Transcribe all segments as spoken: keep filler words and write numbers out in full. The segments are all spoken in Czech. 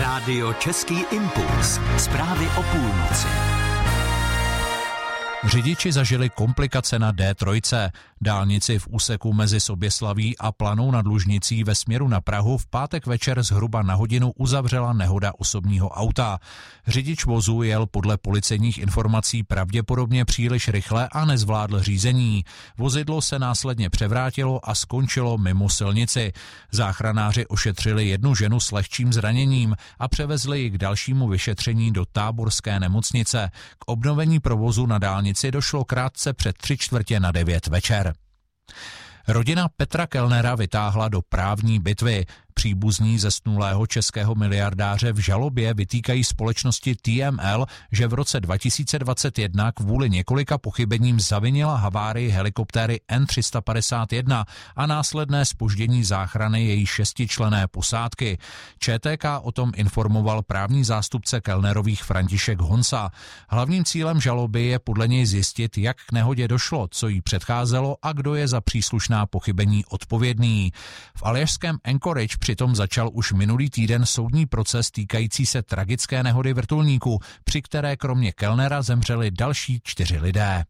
Rádio Český impuls. Zprávy o půlnoci. Řidiči zažili komplikace na D tři. Dálnici v úseku mezi Soběslaví a Planou nad Lužnicí ve směru na Prahu v pátek večer zhruba na hodinu uzavřela nehoda osobního auta. Řidič vozu jel podle policejních informací pravděpodobně příliš rychle a nezvládl řízení. Vozidlo se následně převrátilo a skončilo mimo silnici. Záchranáři ošetřili jednu ženu s lehčím zraněním a převezli ji k dalšímu vyšetření do táborské nemocnice. K obnovení provozu na dálnici došlo krátce před tři čtvrtě na devět večer. Rodina Petra Kellnera vytáhla do právní bitvy. Příbuzní zesnulého českého miliardáře v žalobě vytýkají společnosti T M L, že v roce dva tisíce dvacet jedna kvůli několika pochybením zavinila havárii helikoptéry N tři sta padesát jedna a následné zpoždění záchrany její šestičlenné posádky. Č T K o tom informoval právní zástupce Kellnerových František Honsa. Hlavním cílem žaloby je podle něj zjistit, jak k nehodě došlo, co jí předcházelo a kdo je za příslušná pochybení odpovědný. V aljašském Anchorage přitom začal už minulý týden soudní proces týkající se tragické nehody vrtulníku, při které kromě Kellnera zemřeli další čtyři lidé.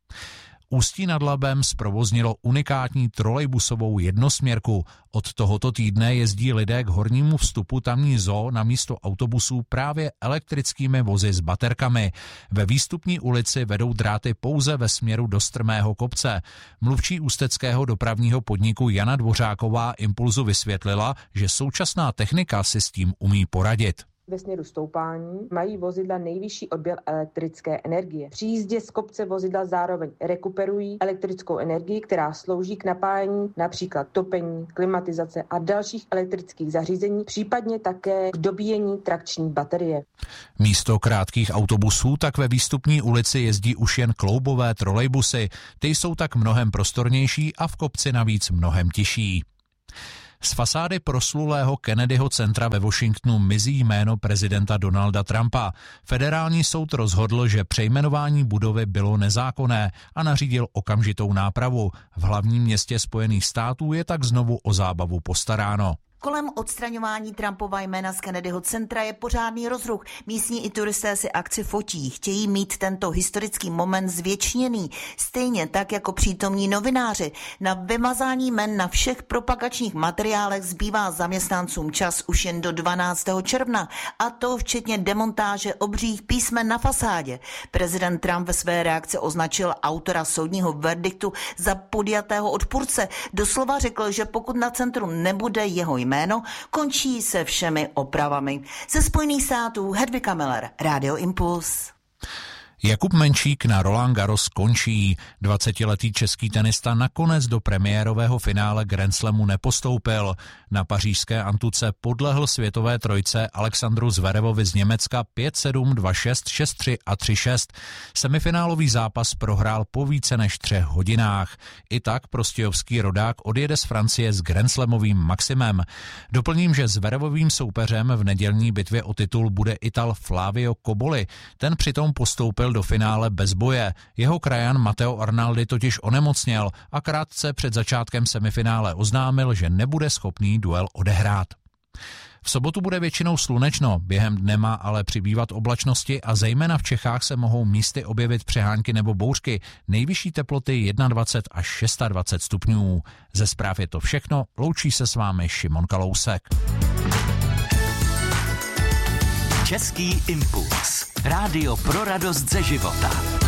Ústí nad Labem zprovoznilo unikátní trolejbusovou jednosměrku. Od tohoto týdne jezdí lidé k hornímu vstupu tamní zoo na místo autobusů právě elektrickými vozy s baterkami. Ve výstupní ulici vedou dráty pouze ve směru do strmého kopce. Mluvčí ústeckého dopravního podniku Jana Dvořáková Impulzu vysvětlila, že současná technika si s tím umí poradit. Ve směru stoupání mají vozidla nejvyšší odběr elektrické energie. Při jízdě z kopce vozidla zároveň rekuperují elektrickou energii, která slouží k napájení například topení, klimatizace a dalších elektrických zařízení, případně také k dobíjení trakční baterie. Místo krátkých autobusů tak ve výstupní ulici jezdí už jen kloubové trolejbusy. Ty jsou tak mnohem prostornější a v kopci navíc mnohem tiší. Z fasády proslulého Kennedyho centra ve Washingtonu mizí jméno prezidenta Donalda Trumpa. Federální soud rozhodl, že přejmenování budovy bylo nezákonné a nařídil okamžitou nápravu. V hlavním městě Spojených států je tak znovu o zábavu postaráno. Kolem odstraňování Trumpova jména z Kennedyho centra je pořádný rozruch. Místní i turisté si akci fotí. Chtějí mít tento historický moment zvěčněný. Stejně tak jako přítomní novináři. Na vymazání jmen na všech propagačních materiálech zbývá zaměstnancům čas už jen do dvanáctého června. A to včetně demontáže obřích písmen na fasádě. Prezident Trump ve své reakci označil autora soudního verdiktu za podjatého odpůrce. Doslova řekl, že pokud na centru nebude jeho jméno, jméno, končí se všemi opravami. Ze Spojených států Hedvika Miller, Rádio Impuls. Jakub Menšík na Roland Garros končí. dvacetiletý český tenista nakonec do premiérového finále Grand Slamu nepostoupil. Na pařížské Antuce podlehl světové trojce Alexandru Zverevovi z Německa pět sedm, dva šest, šest tři a tři šest. Semifinálový zápas prohrál po více než třech hodinách. I tak prostějovský rodák odjede z Francie s Grand Slamovým maximem. Doplním, že Zverevovým soupeřem v nedělní bitvě o titul bude Ital Flavio Cobolli. Ten přitom postoupil do finále bez boje. Jeho krajan Matteo Arnaldi totiž onemocněl a krátce před začátkem semifinále oznámil, že nebude schopný duel odehrát. V sobotu bude většinou slunečno, během dne má ale přibývat oblačnosti a zejména v Čechách se mohou místy objevit přehánky nebo bouřky. Nejvyšší teploty dvacet jedna až dvacet šest stupňů. Ze zpráv je to všechno, loučí se s vámi Šimon Kalousek. Český impuls. Rádio pro radost ze života.